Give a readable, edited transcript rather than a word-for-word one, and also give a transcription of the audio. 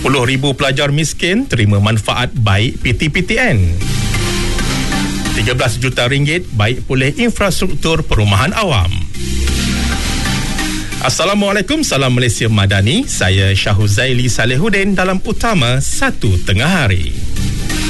10,000 pelajar miskin terima manfaat baik PTPTN. 13 juta ringgit baik pulih infrastruktur perumahan awam. Assalamualaikum, salam Malaysia Madani. Saya Syahuzaili Salehuddin dalam Utama 1 Tengah Hari.